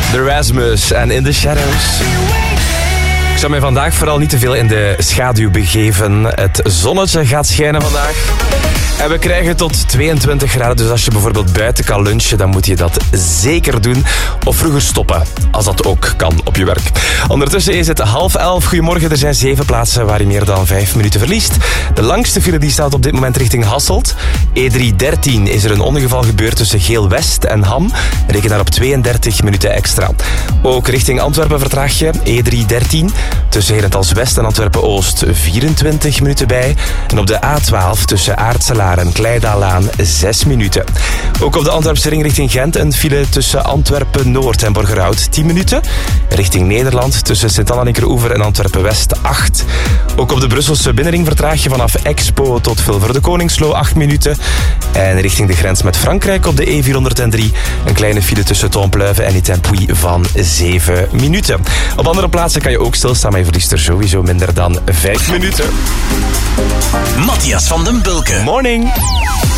The Rasmus en In the Shadows. Ik zou mij vandaag vooral niet te veel in de schaduw begeven. Het zonnetje gaat schijnen vandaag. En we krijgen tot 22 graden, dus als je bijvoorbeeld buiten kan lunchen, dan moet je dat zeker doen. Of vroeger stoppen, als dat ook kan op je werk. Ondertussen is het 10:30. Goedemorgen, er zijn 7 plaatsen waar je meer dan 5 minuten verliest. De langste file die staat op dit moment richting Hasselt. E313 is er een ongeval gebeurd tussen Geel-West en Ham. Reken daar op 32 minuten extra. Ook richting Antwerpen vertraag je E313. Tussen Herentals-West en Antwerpen-Oost 24 minuten bij. En op de A12 tussen Aartselaar en Kleidaalaan 6 minuten. Ook op de Antwerpse ring richting Gent een file tussen Antwerpen-Noord en Borgerhout 10 minuten. Richting Nederland tussen Sint-Anna-Linkeroever en Antwerpen-West 8. Ook op de Brusselse binnenring vertraag je vanaf Expo tot Vilvoorde-Koningslo 8 minuten. En richting de grens met Frankrijk op de E403 een kleine file tussen Tompluiven en Itempuy van 7 minuten. Op andere plaatsen kan je ook stilstaan, maar je verliest er sowieso minder dan 5 minuten. Matthias van den Bulke. Morning.